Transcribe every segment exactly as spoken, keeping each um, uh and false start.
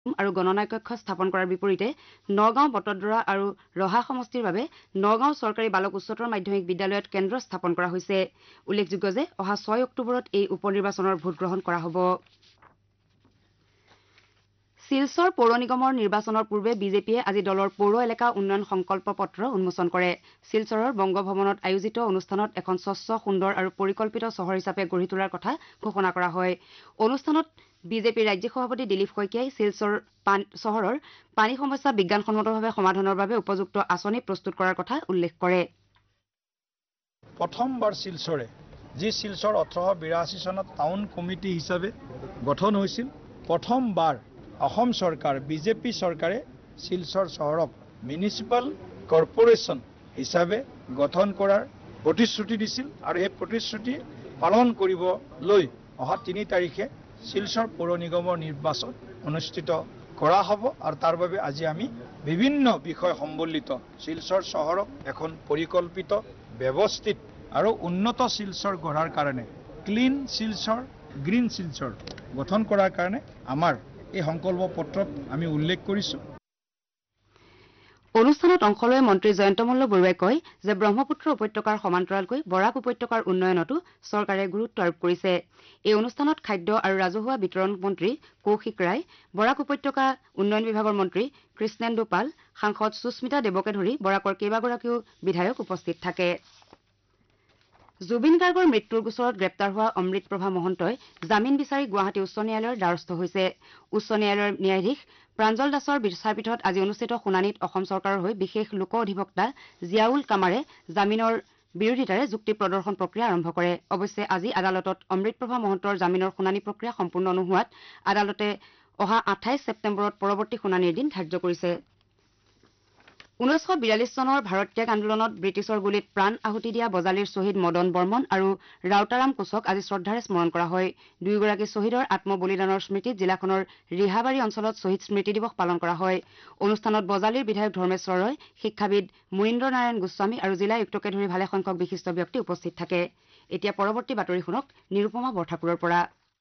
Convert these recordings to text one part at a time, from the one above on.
আৰু গণনা কক্ষ স্থাপন কৰাৰ বিপৰীতে নগাঁও বটদ্ৰৱা আৰু ৰহা সমষ্টিৰ বাবে নগাঁও চৰকাৰী বালক উচ্চতৰ মাধ্যমিক বিদ্যালয়ত কেন্দ্ৰ স্থাপন কৰা হৈছে। উল্লেখযোগ্য যে অহা ছয় অক্টোবৰত এই উপ নিৰ্বাচনৰ ভোটগ্ৰহণ কৰা হ'ব। শিলচৰ পৌৰ নিগমৰ নিৰ্বাচনৰ পূৰ্বে বিজেপিয়ে আজি দলৰ পৌৰ এলেকা উন্নয়ন সংকল্প পত্ৰ উন্মোচন কৰে। শিলচৰৰ বংগভৱনত আয়োজিত অনুষ্ঠানত এখন স্বচ্ছ সুন্দৰ আৰু পৰিকল্পিত চহৰ হিচাপে গঢ়ি তোলাৰ কথা ঘোষণা কৰা হয়। অনুষ্ঠানত বিজেপিৰ ৰাজ্যিক সভাপতি দিলীপ শইকীয়াই শিলচৰ চহৰৰ পানী সমস্যা বিজ্ঞানসন্মতভাৱে সমাধানৰ বাবে উপযুক্ত আঁচনি প্ৰস্তুত কৰাৰ কথা উল্লেখ কৰে। প্ৰথমবাৰ শিলচৰে যি শিলচৰ ওঠৰশ বিৰাশী চনত টাউন কমিটি হিচাপে গঠন হৈছিল, প্ৰথমবাৰ অসম চৰকাৰ বিজেপি চৰকাৰে শিলচৰ চহৰক মিউনিচিপাল কৰ্পোৰেশ্যন হিচাপে গঠন কৰাৰ প্ৰতিশ্ৰুতি দিছিল আৰু এই প্ৰতিশ্ৰুতি পালন কৰিবলৈ অহা তিনি তাৰিখে শিলচৰ পৌৰ নিগমৰ নিৰ্বাচন অনুষ্ঠিত কৰা হ'ব আৰু তাৰ বাবে আজি আমি বিভিন্ন বিষয় সম্বলিত শিলচৰ চহৰক এখন পৰিকল্পিত ব্যৱস্থিত আৰু উন্নত শিলচৰ গঢ়াৰ কাৰণে ক্লিন শিলচৰ গ্ৰীণ শিলচৰ গঠন কৰাৰ কাৰণে আমাৰ এই সংকল্প পত্ৰত আমি উল্লেখ কৰিছো। অনুষ্ঠানত অংশ লৈ মন্ত্ৰী জয়ন্ত মল্ল বৰুৱাই কয় যে ব্ৰহ্মপুত্ৰ উপত্যকাৰ সমান্তৰালকৈ বৰাক উপত্যকাৰ উন্নয়নতো চৰকাৰে গুৰুত্ব আৰোপ কৰিছে। এই অনুষ্ঠানত খাদ্য আৰু ৰাজহুৱা বিতৰণ মন্ত্ৰী কৌশিক ৰায়, বৰাক উপত্যকা উন্নয়ন বিভাগৰ মন্ত্ৰী কৃষ্ণেন্দু পাল, সাংসদ সুস্মিতা দেৱকে ধৰি বৰাকৰ কেইবাগৰাকীও বিধায়ক উপস্থিত থাকে। জুবিন গাৰ্গৰ মৃত্যুৰ গোচৰত গ্ৰেপ্তাৰ হোৱা অমৃত প্ৰভা মহন্তই জামিন বিচাৰি গুৱাহাটী উচ্চ ন্যায়ালয়ৰ দ্বাৰস্থ হৈছে। উচ্চ ন্যায়ালয়ৰ ন্যায়াধীশ প্ৰাঞ্জল দাসৰ বিচাৰপীঠত আজি অনুষ্ঠিত শুনানিত অসম চৰকাৰৰ হৈ বিশেষ লোক অধিবক্তা জিয়াউল কামাৰে জামিনৰ বিৰোধিতাৰে যুক্তি প্ৰদৰ্শন প্ৰক্ৰিয়া আৰম্ভ কৰে। অৱশ্যে আজি আদালতত অমৃত প্ৰভা মহন্তৰ জামিনৰ শুনানি প্ৰক্ৰিয়া সম্পূৰ্ণ নোহোৱাত আদালতে অহা আঠাইছ ছেপ্টেম্বৰত পৰৱৰ্তী শুনানিৰ দিন ধাৰ্য কৰিছে। ঊনৈছশ বিৰাল্লিছ চনৰ ভাৰত ত্যাগ আন্দোলনত ব্ৰিটিছৰ গুলীত প্ৰাণ আহুতি দিয়া বজালীৰ শ্বহীদ মদন বৰ্মন আৰু ৰাউতাৰাম কোচক আজি শ্ৰদ্ধাৰে স্মৰণ কৰা হয়। দুয়োগৰাকী শ্বহীদৰ আত্মবলিদানৰ স্মৃতিত জিলাখনৰ ৰিহাবাৰী অঞ্চলত শ্বহীদ স্মৃতি দিৱস পালন কৰা হয়। অনুষ্ঠানত বজালীৰ বিধায়ক ধৰ্মেশ্বৰ ৰয়, শিক্ষাবিদ মুৰীন্দ্ৰ নাৰায়ণ গোস্বামী আৰু জিলা আয়ুক্তকে ধৰি ভালেসংখ্যক বিশিষ্ট ব্যক্তি উপস্থিত থাকে। এতিয়া পৰৱৰ্তী বাতৰি শুনক নিৰুপমা বৰঠাকুৰৰ পৰা।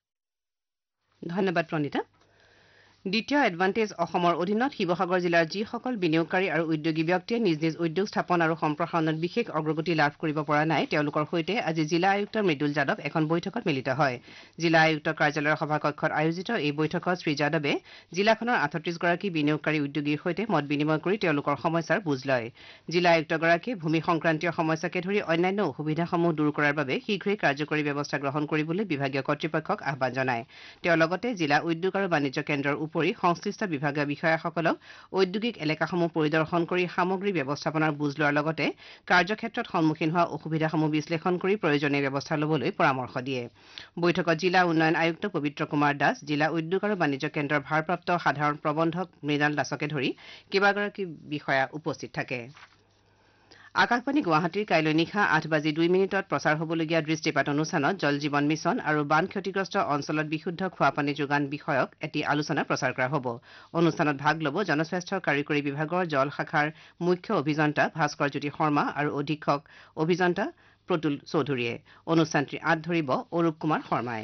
ধন্যবাদ প্ৰণীতা। দ্বিতীয় এডভান্টেজ অসমৰ অধীনত শিৱসাগৰ জিলাৰ যিসকল বিনিয়োগকাৰী আৰু উদ্যোগী ব্যক্তিয়ে নিজ নিজ উদ্যোগ স্থাপন আৰু সম্প্ৰসাৰণত বিশেষ অগ্ৰগতি লাভ কৰিব পৰা নাই, তেওঁলোকৰ সৈতে আজি জিলা আয়ুক্ত মৃদুল যাদৱ এখন বৈঠকত মিলিত হয়। জিলা আয়ুক্ত কাৰ্যালয়ৰ সভাকক্ষত আয়োজিত এই বৈঠকত শ্ৰীযাদৱে জিলাখনৰ আঠত্ৰিছগৰাকী বিনিয়োগকাৰী উদ্যোগীৰ সৈতে মত বিনিময় কৰি তেওঁলোকৰ সমস্যাৰ বুজ লয়। জিলা আয়ুক্তগৰাকীয়ে ভূমি সংক্ৰান্তীয় সমস্যাকে ধৰি অন্যান্য অসুবিধাসমূহ দূৰ কৰাৰ বাবে শীঘ্ৰেই কাৰ্যকৰী ব্যৱস্থা গ্ৰহণ কৰিবলৈ বিভাগীয় কৰ্তৃপক্ষক আহ্বান জনায়। তেওঁ লগতে জিলা উদ্যোগ আৰু বাণিজ্য কেন্দ্ৰৰ উপৰি সংশ্লিষ্ট বিভাগীয় বিষয়াসকলক ঔদ্যোগিক এলেকাসমূহ পৰিদৰ্শন কৰি সামগ্ৰী ব্যৱস্থাপনাৰ বুজ লোৱাৰ লগতে কাৰ্যক্ষেত্ৰত সন্মুখীন হোৱা অসুবিধাসমূহ বিশ্লেষণ কৰি প্ৰয়োজনীয় ব্যৱস্থা ল'বলৈ পৰামৰ্শ দিয়ে। বৈঠকত জিলা উন্নয়ন আয়ুক্ত পবিত্ৰ কুমাৰ দাস, জিলা উদ্যোগ আৰু বাণিজ্য কেন্দ্ৰৰ ভাৰপ্ৰাপ্ত সাধাৰণ প্ৰবন্ধক মৃণাল দাসকে ধৰি কেইবাগৰাকী বিষয়া উপস্থিত থাকে। আকাশবাণী গুৱাহাটীৰ কাইলৈ নিশা আঠ বাজি দুই মিনিটত প্ৰচাৰ হ'বলগীয়া দৃষ্টিপাত অনুষ্ঠানত জল জীৱন মিছন আৰু বান ক্ষতিগ্ৰস্ত অঞ্চলত বিশুদ্ধ খোৱাপানী যোগান বিষয়ক এটি আলোচনা প্ৰচাৰ কৰা হ'ব। অনুষ্ঠানত ভাগ ল'ব জনস্বাস্থ্য কাৰিকৰী বিভাগৰ জল শাখাৰ মুখ্য অভিযন্তা ভাস্কৰ জ্যোতি শৰ্মা আৰু অধীক্ষক অভিযন্তা প্ৰতুল চৌধুৰীয়ে। অনুষ্ঠানটিৰ আঁত ধৰিব অৰূপ কুমাৰ শৰ্মাই।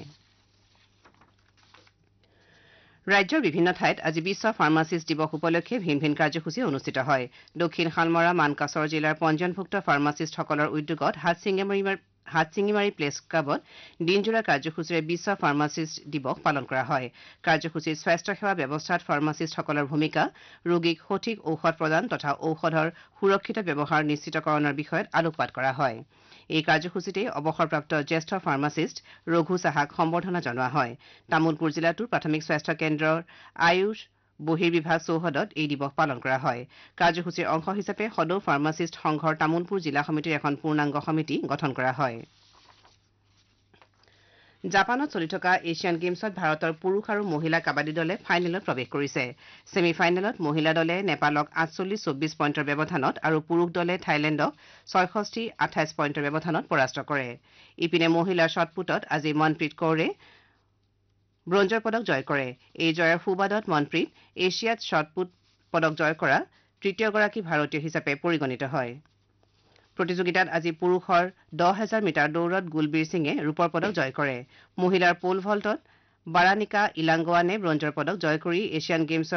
ৰাজ্যৰ বিভিন্ন ঠাইত আজি বিশ্ব ফাৰ্মাচিষ্ট দিৱস উপলক্ষে ভিন ভিন কাৰ্যসূচী অনুষ্ঠিত হয়। দক্ষিণ শালমৰা মানকাছৰ জিলাৰ পঞ্জীয়নভুক্ত ফাৰ্মাচিষ্টসকলৰ উদ্যোগত হাটশিঙিমাৰী হাটশিঙিমাৰী প্লেছ ক্লাবত দিনজোৰা কাৰ্যসূচীৰে বিশ্ব ফাৰ্মাচিষ্ট দিৱস পালন কৰা হয়। কাৰ্যসূচীত স্বাস্থ্যসেৱা ব্যৱস্থাত ফাৰ্মাচিষ্টসকলৰ ভূমিকা, ৰোগীক সঠিক ঔষধ প্ৰদান তথা ঔষধৰ সুৰক্ষিত ব্যৱহাৰ নিশ্চিতকৰণৰ বিষয়ত আলোকপাত কৰা হয়। এই কাৰ্যসূচীতে অৱসৰপ্ৰাপ্ত জ্যেষ্ঠ ফাৰ্মাচিষ্ট ৰঘু চাহাক সম্বৰ্ধনা জনোৱা হয়। তামোলপুৰ জিলাতো প্ৰাথমিক স্বাস্থ্য কেন্দ্ৰৰ আয়ুষ বহিৰ্বিভাগ চৌহদত এই দিৱস পালন কৰা হয়। কাৰ্যসূচীৰ অংশ হিচাপে সদৌ ফাৰ্মাচিষ্ট সংঘৰ তামোলপুৰ জিলা সমিতিৰ এখন পূৰ্ণাংগ সমিতি গঠন কৰা হয়। জাপানত চলি থকা এছিয়ান গেমছত ভাৰতৰ পুৰুষ আৰু মহিলা কাবাডী দলে ফাইনেলত প্ৰৱেশ কৰিছে। ছেমি ফাইনেলত মহিলা দলে নেপালক আঠচল্লিছ চৌব্বিছ পইণ্টৰ ব্যৱধানত আৰু পুৰুষ দলে থাইলেণ্ডক ছয়ষষ্ঠি আঠাইছ পইণ্টৰ ব্যৱধানত পৰাস্ত কৰে। ইপিনে মহিলাৰ শ্বটপুটত আজি মনপ্ৰীত কৌৰে ব্ৰঞ্জৰ পদক জয় কৰে। এই জয়ৰ সুবাদত মনপ্ৰীত এছিয়াত শ্বটপুট পদক জয় কৰা তৃতীয়গৰাকী ভাৰতীয় হিচাপে পৰিগণিত হয়। প্ৰতিযোগিতাত আজি পুৰুষৰ দহ হাজাৰ মিটাৰ দৌৰত গুলবীৰ সিঙে ৰূপৰ পদক জয় কৰে। মহিলাৰ পোল ভল্টত বাৰানিকা ইলাংগোৱানে ব্ৰঞ্জৰ পদক জয় কৰি এছিয়ান গেমছৰ